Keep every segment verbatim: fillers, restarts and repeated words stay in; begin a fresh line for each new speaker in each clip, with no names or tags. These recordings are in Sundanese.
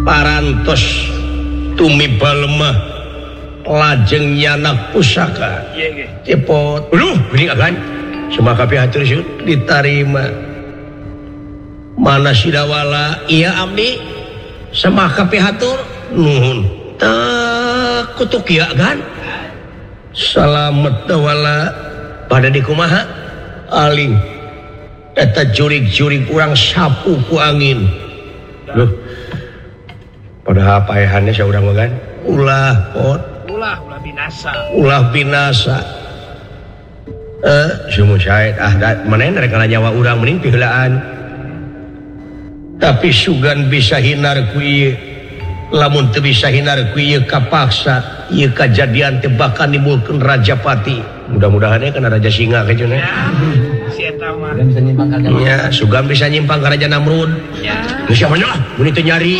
parantos tumibal lemah lajeng nyanak pusaka cepot aduh gini agan semaka pihatur syut ditarima mana sidawala iya abdi semaka pihatur nuhun tak kutuk iya kan salamet dawala pada dikumaha aling eta jurig-jurig urang sapu ku angin loh pada apa ayahannya saya urang kan ulah pot
ulah ulah binasa
ulah binasa eh semua syahid ah mana rek nyawa urang mending piheulaan tapi sugan bisa hinar ku ieu lamun teu bisa hinar ku ieu kapaksa ieu kajadian teh bakal nimbulkeun Rajapati mudah-mudahan ya kana Raja Singa kajuna ya
si eta mah
bisa nyimpang ka Raja
ya sugan bisa nyimpang ka Raja Namrud
ya
geus mah mun teu nyari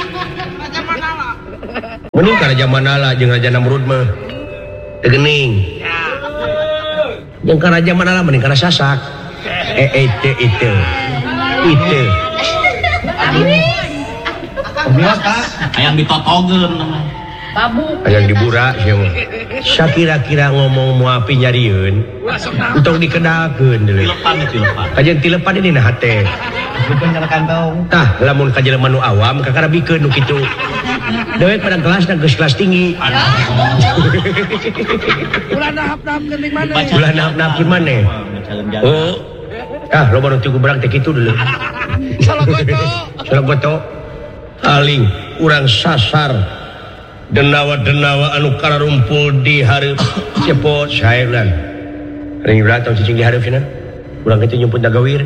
mending ka Raja Manala jeung Raja Namrud mah teu geuning
ya
jeung ka Raja Manala mending kana Sasak eh itu itu itu
ayam ditotogeun namanya
babu
yang dibura siapa sakira-kira ngomong mau api nyarieun untuk dikedakeun deuleu
tilepan itu tilepan
kajian tilepan ini nah hate
bukan kana kantong
tah lamun kajelema nu awam kakarabikeun nu kitu dewek pada kelas dan geus kelas tinggi
ulah nahap-nahapkeun ning mana
ulah nahap-nahapkeun maneh oh ah loba nu tigu berang teh kitu deuleu
salah goto
salah goto aling urang sasar denawa-denawa anu kararumpul di hareup cepot sae ulang ring ulah tong cicing di hareup cenah urang kitu nyumput dagawir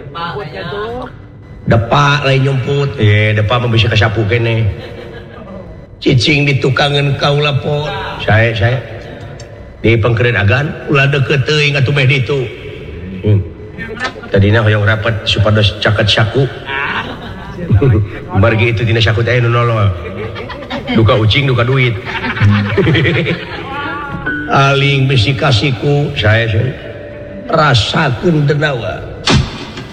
depa lain nyumput eh depa mah bisa kasapu keneh cicing di tukangan kaula pot sae sae di pengkeureun agan ulah deukeut teuing atuh meh ditu hmm. tadina hoyong rapat supados caket saku margi itu dina saku teh nu nolol duka ucing duka duit aling bisi kasihku saya rasakeun denawa